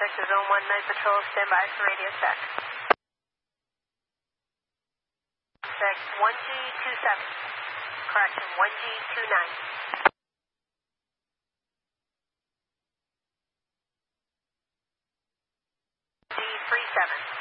check to Zone 1, Night Patrol, stand by for radio check. Check 1G27. Correction, 1G29. G37.